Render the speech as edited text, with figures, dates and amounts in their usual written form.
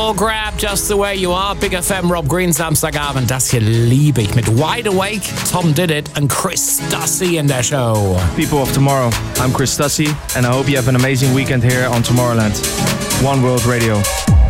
Grab Just the Way You Are, Big FM, Rob Green, Samstagabend. Das hier liebe ich mit Wide Awake, Tom Did It und Chris Stussy in der Show. People of Tomorrow, I'm Chris Stussy and I hope you have an amazing weekend here on Tomorrowland. One World Radio.